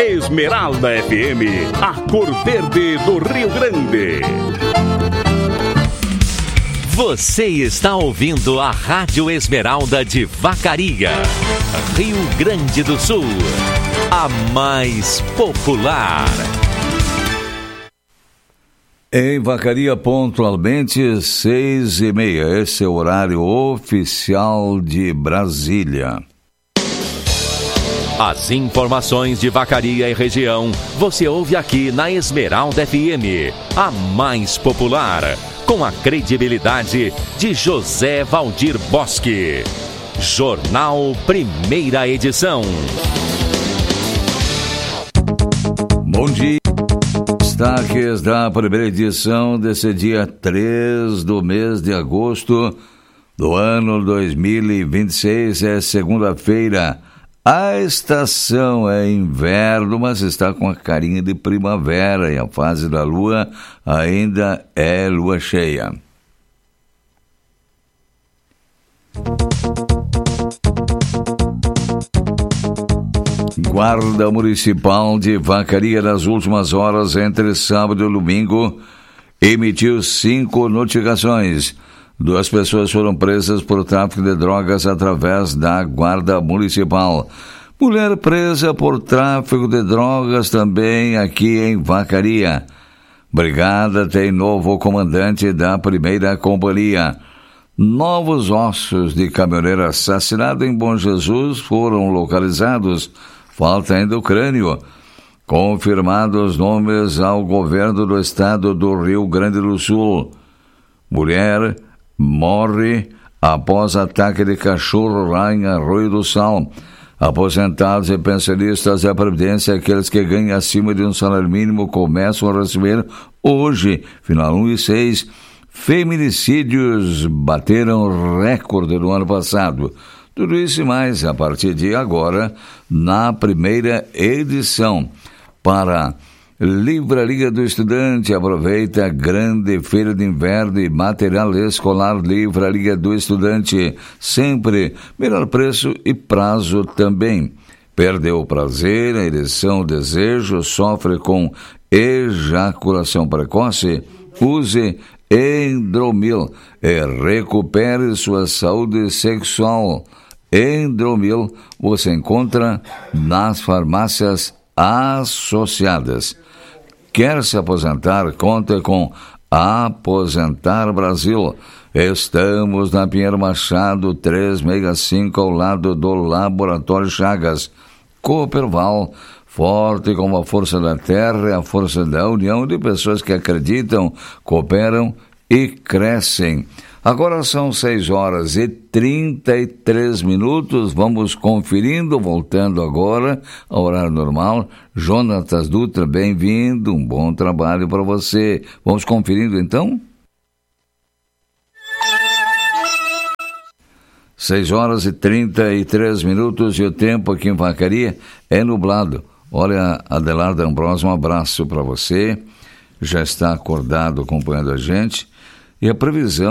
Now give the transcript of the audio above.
Esmeralda FM, a cor verde do Rio Grande. Você está ouvindo a Rádio Esmeralda de Vacaria, Rio Grande do Sul, a mais popular. Em Vacaria, pontualmente 6h30. Esse é o horário oficial de Brasília. As informações de Vacaria e região você ouve aqui na Esmeralda FM, a mais popular, com a credibilidade de José Valdir Bosque. Jornal Primeira Edição. Bom dia. Destaques da primeira edição desse dia 3 do mês de agosto do ano 2026. É segunda-feira. A estação é inverno, mas está com a carinha de primavera e a fase da lua ainda é lua cheia. Guarda Municipal de Vacaria, nas últimas horas entre sábado e domingo, emitiu 5 notificações. 2 pessoas foram presas por tráfico de drogas através da Guarda Municipal. Mulher presa por tráfico de drogas também aqui em Vacaria. Brigada tem novo comandante da primeira companhia. Novos ossos de caminhoneiro assassinado em Bom Jesus foram localizados. Falta ainda o crânio. Confirmados nomes ao governo do estado do Rio Grande do Sul. Mulher morre após ataque de cachorro lá em Arroio do Sal. Aposentados e pensionistas da Previdência, aqueles que ganham acima de um salário mínimo, começam a receber hoje, final 1 e 6, feminicídios bateram recorde no ano passado. Tudo isso e mais a partir de agora, na primeira edição. Para Livraria do Estudante, aproveita a grande feira de inverno e material escolar. Livraria do Estudante, sempre melhor preço e prazo também. Perdeu o prazer, a ereção, o desejo, sofre com ejaculação precoce? Use Endromil e recupere sua saúde sexual. Endromil você encontra nas farmácias associadas. Quer se aposentar? Conta com Aposentar Brasil. Estamos na Pinheiro Machado 365, ao lado do Laboratório Chagas. Cooperval, forte como a força da terra e a força da união de pessoas que acreditam, cooperam e crescem. Agora são 6h33. Vamos conferindo, voltando agora ao horário normal. Jonatas Dutra, bem-vindo, um bom trabalho para você. Vamos conferindo então? 6h33 e o tempo aqui em Vacaria é nublado. Olha, Adelarda Ambrosio, um abraço para você. Já está acordado acompanhando a gente. E a previsão